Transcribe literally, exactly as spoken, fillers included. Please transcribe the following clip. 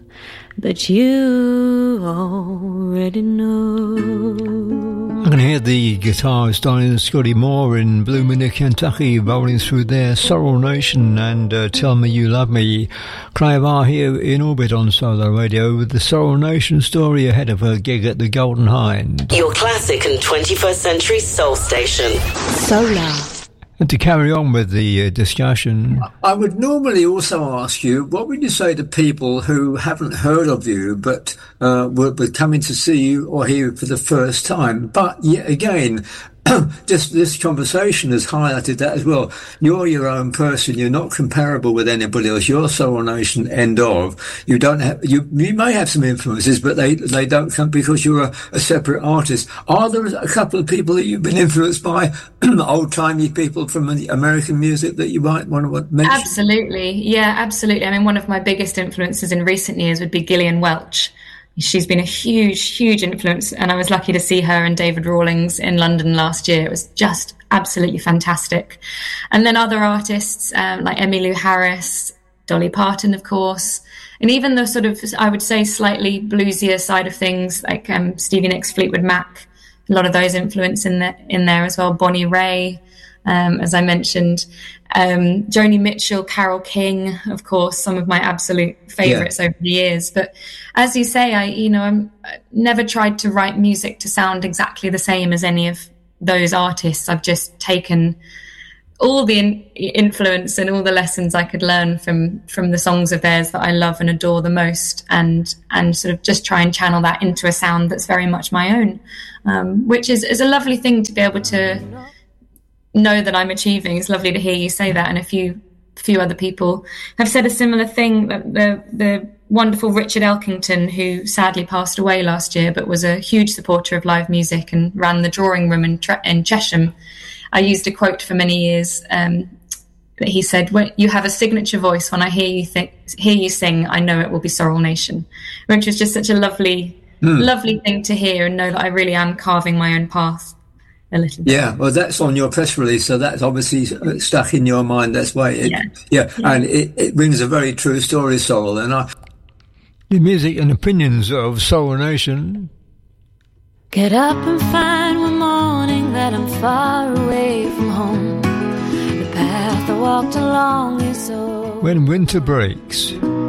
but you already know. I can hear the guitarist Donnie Scotty Moore in Bloomington, Kentucky, rolling through there. Sorrel Nation and uh, Tell Me You Love Me. Clive R here in orbit on Solar Radio with the Sorrel Nation story ahead of her gig at the Golden Hind. Your classic and twenty-first century soul station. Solar. And to carry on with the uh, discussion, I would normally also ask you, what would you say to people who haven't heard of you but uh, were, were coming to see you or hear you for the first time? But yet again, just this conversation has highlighted that as well. You're your own person. You're not comparable with anybody else. You're Soul Nation, end of. You don't have, you, you may have some influences, but they, they don't come because you're a, a separate artist. Are there a couple of people that you've been influenced by, old-timey people from American music that you might want to mention? Absolutely. Yeah, absolutely. I mean, one of my biggest influences in recent years would be Gillian Welch. She's been a huge, huge influence, and I was lucky to see her and David Rawlings in London last year. It was just absolutely fantastic. And then other artists um, like Emmylou Harris, Dolly Parton, of course, and even the sort of, I would say, slightly bluesier side of things like um, Stevie Nicks, Fleetwood Mac, a lot of those influence in, the, in there as well. Bonnie Raitt, um, as I mentioned. Um, Joni Mitchell, Carole King, of course, some of my absolute favourites yeah. over the years. But as you say, I, you know, I'm I never tried to write music to sound exactly the same as any of those artists. I've just taken all the in- influence and all the lessons I could learn from from the songs of theirs that I love and adore the most, and and sort of just try and channel that into a sound that's very much my own, um, which is, is a lovely thing to be able to know that I'm achieving. It's lovely to hear you say that, and a few few other people have said a similar thing. That the the wonderful Richard Elkington, who sadly passed away last year, but was a huge supporter of live music and ran the Drawing Room in, Tre- in Chesham. I used a quote for many years um, that he said, "When you have a signature voice, when I hear you think, hear you sing, I know it will be Sorrel Nation," which was just such a lovely, mm. lovely thing to hear, and know that I really am carving my own path. A little bit. Yeah, well, that's on your press release, so that's obviously stuck in your mind. That's why it, yeah. yeah, yeah, and it, it brings a very true story, Soul. And I, the music and opinions of Soul Nation. Get up and find one morning that I'm far away from home. The path I walked along is so. When winter breaks.